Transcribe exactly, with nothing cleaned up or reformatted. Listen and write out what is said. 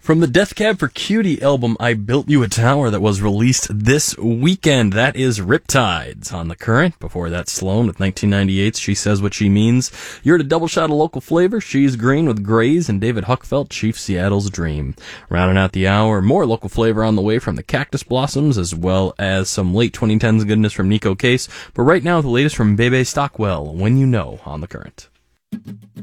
From the Death Cab for Cutie album, I Built You a Tower, that was released this weekend. That is Riptides on The Current. Before that, Sloan with nineteen ninety-eight's She Says What She Means. You're at a double shot of local flavor. She's Green with Grays and David Huckfelt, Chief Seattle's Dream. Rounding out the hour, more local flavor on the way from the Cactus Blossoms, as well as some late twenty tens goodness from Nico Case. But right now, the latest from Bebe Stockwell, When You Know, on The Current.